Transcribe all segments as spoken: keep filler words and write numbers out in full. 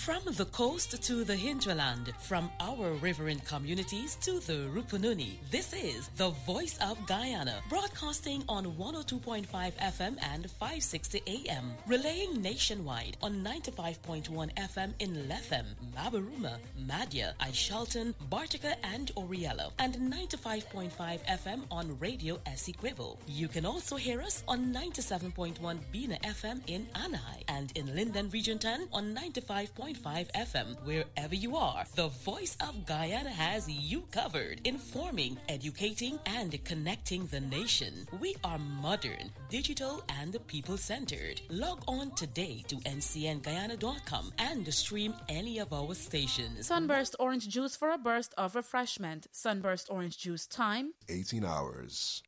From the coast to the hinterland, from our riverine communities to the Rupununi, this is the Voice of Guyana, broadcasting on one oh two point five F M and five sixty A M, relaying nationwide on ninety-five point one F M in Lethem, Mabaruma, Madya, Aishalton, Bartica, and Oriella, and ninety-five point five F M on Radio Essequibo. You can also hear us on ninety-seven point one Bina F M in Anai, and in Linden Region ten on ninety-five point five F M. Wherever you are, the Voice of Guyana has you covered, informing, educating, and connecting the nation. We are modern, digital, and people-centered. Log on today to N C N Guyana dot com and stream any of our stations. Sunburst orange juice for a burst of refreshment. Sunburst orange juice time, eighteen hours.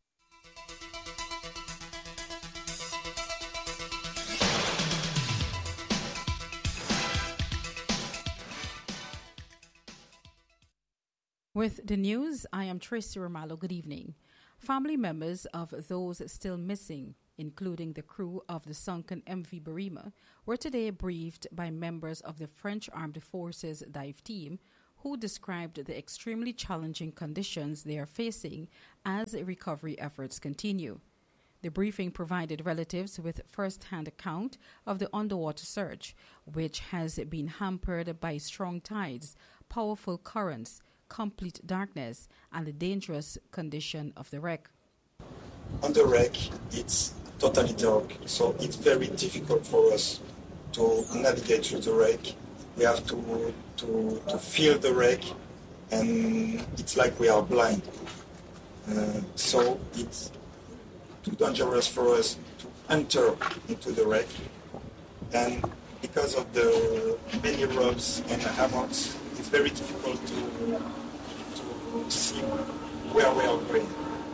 With the news, I am Tracy Romalo. Good evening. Family members of those still missing, including the crew of the sunken M V Barima, were today briefed by members of the French Armed Forces dive team, who described the extremely challenging conditions they are facing as recovery efforts continue. The briefing provided relatives with first-hand account of the underwater search, which has been hampered by strong tides, powerful currents, complete darkness, and the dangerous condition of the wreck. On the wreck, it's totally dark, so it's very difficult for us to navigate through the wreck. We have to to, to feel the wreck, and it's like we are blind. Uh, so it's too dangerous for us to enter into the wreck. And because of the many ropes and hammocks, it's very difficult to see where we are going.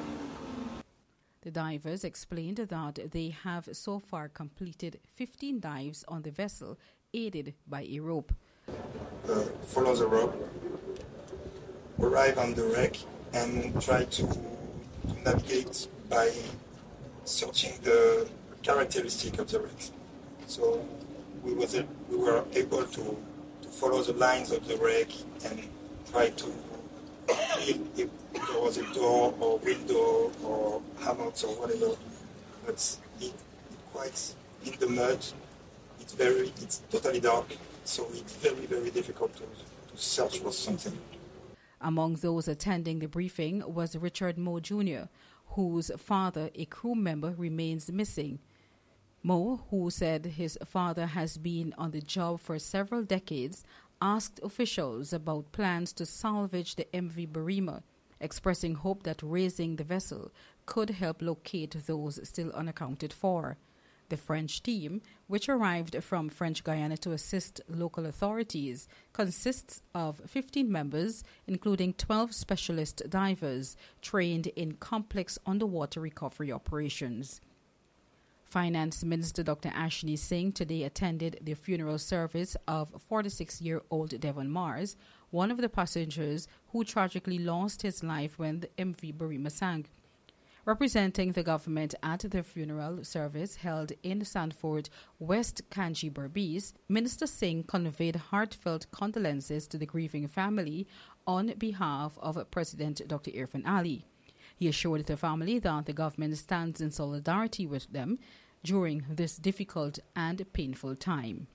The divers explained that they have so far completed fifteen dives on the vessel, aided by a rope. Uh, follow the rope, arrive on the wreck, and try to, to navigate by searching the characteristic of the wreck. So we, was, we were able to, to follow the lines of the wreck and try to feel if there was a door or window or hammocks or whatever. But it, it quite in the mud. It's very, it's totally dark, so it's very, very difficult to, to search for something. Among those attending the briefing was Richard Moe Junior, whose father, a crew member, remains missing. Moe, who said his father has been on the job for several decades, asked officials about plans to salvage the M V Barima, expressing hope that raising the vessel could help locate those still unaccounted for. The French team, which arrived from French Guyana to assist local authorities, consists of fifteen members, including twelve specialist divers trained in complex underwater recovery operations. Finance Minister Doctor Ashley Singh today attended the funeral service of forty-six-year-old Devon Mars, one of the passengers who tragically lost his life when the M V Barima sank. Representing the government at the funeral service held in Sanford, West Kanji Berbice, Minister Singh conveyed heartfelt condolences to the grieving family on behalf of President Doctor Irfan Ali. He assured the family that the government stands in solidarity with them during this difficult and painful time.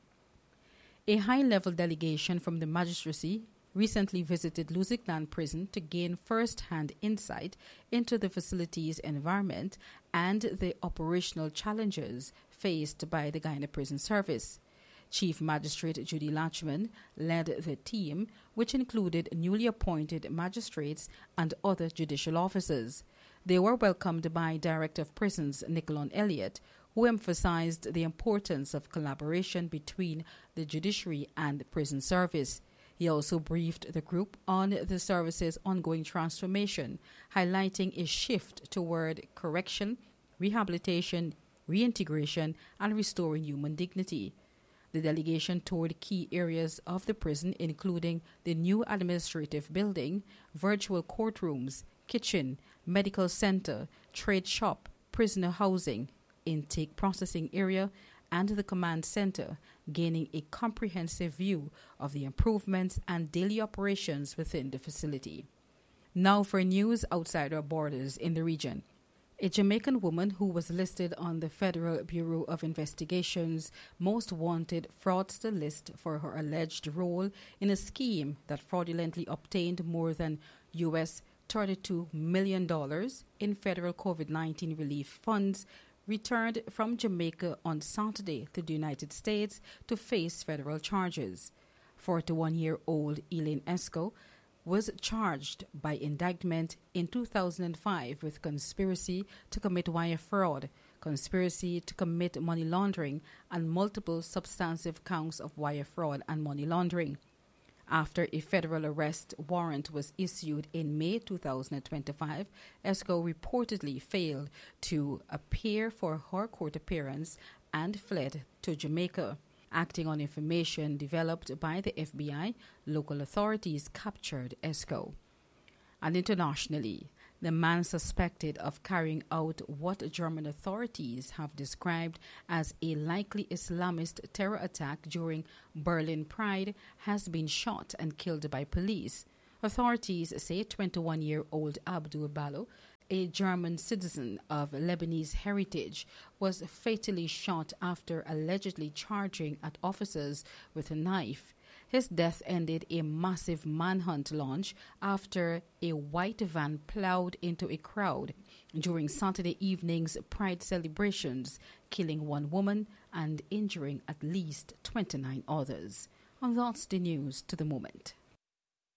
A high-level delegation from the magistracy recently visited Lusignan Prison to gain first-hand insight into the facility's environment and the operational challenges faced by the Guyana Prison Service. Chief Magistrate Judy Latchman led the team, which included newly appointed magistrates and other judicial officers. They were welcomed by Director of Prisons Nicolon Elliott, who emphasized the importance of collaboration between the judiciary and prison service. He also briefed the group on the service's ongoing transformation, highlighting a shift toward correction, rehabilitation, reintegration, and restoring human dignity. The delegation toured key areas of the prison, including the new administrative building, virtual courtrooms, kitchen, medical center, trade shop, prisoner housing, intake processing area, and the command center, gaining a comprehensive view of the improvements and daily operations within the facility. Now for news outside our borders in the region. A Jamaican woman who was listed on the Federal Bureau of Investigation's Most Wanted Fraudster list for her alleged role in a scheme that fraudulently obtained more than U S thirty-two million dollars in federal COVID nineteen relief funds returned from Jamaica on Saturday to the United States to face federal charges. forty-one-year-old Elaine Esco was charged by indictment in two thousand five with conspiracy to commit wire fraud, conspiracy to commit money laundering, and multiple substantive counts of wire fraud and money laundering. After a federal arrest warrant was issued in May two thousand twenty-five, Esco reportedly failed to appear for her court appearance and fled to Jamaica. Acting on information developed by the F B I, local authorities captured Esco. And internationally, the man suspected of carrying out what German authorities have described as a likely Islamist terror attack during Berlin Pride has been shot and killed by police. Authorities say twenty-one-year-old Abdul Balo, a German citizen of Lebanese heritage, was fatally shot after allegedly charging at officers with a knife. His death ended a massive manhunt launch after a white van plowed into a crowd during Saturday evening's Pride celebrations, killing one woman and injuring at least twenty-nine others. And that's the news to the moment.